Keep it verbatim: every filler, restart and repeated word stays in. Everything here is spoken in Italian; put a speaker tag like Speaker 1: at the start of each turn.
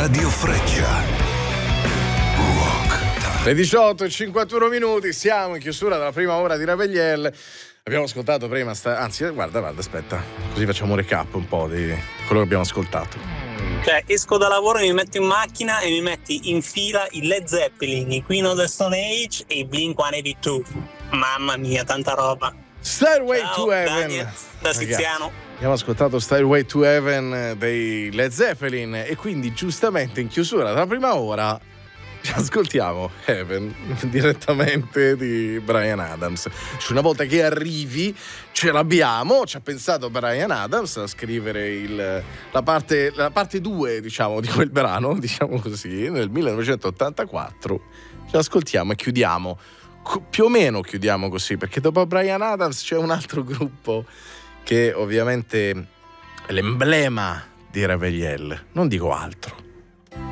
Speaker 1: Radio Freccia.
Speaker 2: Le diciotto e cinquantuno minuti, siamo in chiusura della prima ora di Raveliel. Abbiamo ascoltato prima, sta... anzi guarda, guarda, aspetta, così facciamo un recap un po' di quello che abbiamo ascoltato.
Speaker 3: Cioè, esco da lavoro, mi metto in macchina e mi metti in fila i Led Zeppelin, i Queen of the Stone Age e i Blink centottantadue. Mamma mia, tanta roba.
Speaker 2: Stairway
Speaker 3: Ciao,
Speaker 2: to Heaven.
Speaker 3: Daniel, da Siziano.
Speaker 2: Abbiamo ascoltato Stairway to Heaven dei Led Zeppelin e quindi giustamente in chiusura della prima ora ci ascoltiamo Heaven direttamente di Bryan Adams. Cioè, una volta che arrivi ce l'abbiamo, ci ha pensato Bryan Adams a scrivere il, la parte la parte due, diciamo, di quel brano, diciamo così, nel millenovecentottantaquattro. Ci ascoltiamo e chiudiamo. Più o meno chiudiamo così, perché dopo Bryan Adams c'è un altro gruppo che ovviamente è l'emblema di Raveliel, non dico altro.